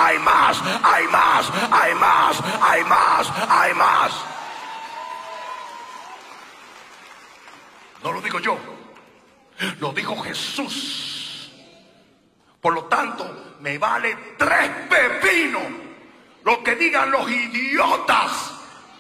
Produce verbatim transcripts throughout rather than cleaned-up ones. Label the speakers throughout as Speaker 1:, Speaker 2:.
Speaker 1: hay más, hay más, hay más, hay más, hay más. No lo digo yo, lo dijo Jesús. Por lo tanto, me vale tres pepinos lo que digan los idiotas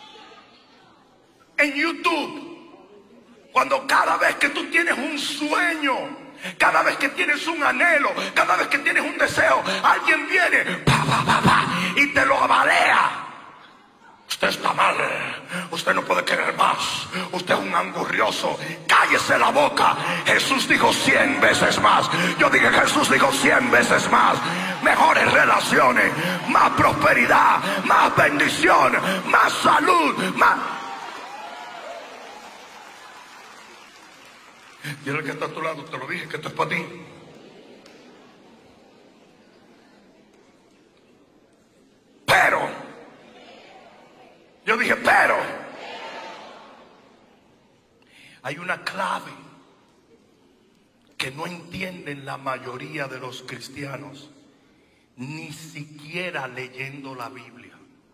Speaker 1: en YouTube. Cuando cada vez que tú tienes un sueño, cada vez que tienes un anhelo, cada vez que tienes un deseo, alguien viene pa, pa, pa, pa, y te lo abalea. Usted está mal, usted no puede querer más, usted es un angurrioso, cállese la boca. Jesús dijo cien veces más. Yo dije, Jesús dijo cien veces más. Mejores relaciones, más prosperidad, más bendición, más salud, más... Dile al que está a tu lado, te lo dije que esto es para ti. Pero, yo dije, pero, hay una clave que no entienden la mayoría de los cristianos, ni siquiera leyendo la Biblia.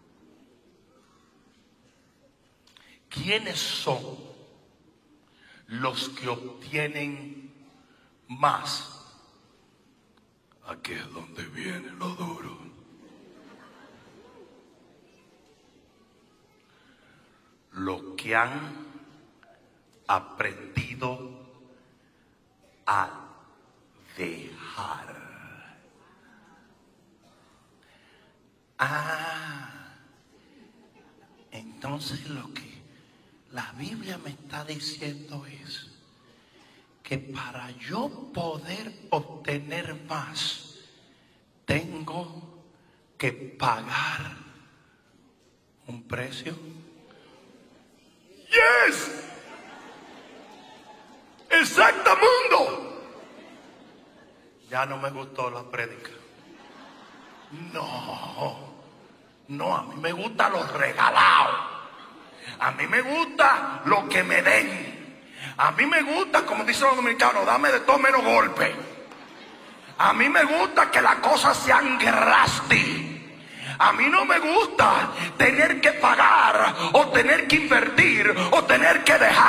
Speaker 1: ¿Quiénes son los que obtienen más? Aquí es donde viene lo duro. Los que han aprendido a dejar. Ah, entonces lo que la Biblia me está diciendo es que para yo poder obtener más, tengo que pagar un precio. Yes, exactamundo. Ya no me gustó la prédica. No, no, a mí me gusta los regalados. A mí me gusta lo que me den. A mí me gusta, como dicen los dominicanos, dame de todo menos golpe. A mí me gusta que las cosas sean gratis. A mí no me gusta tener que pagar o tener que invertir o tener que dejar.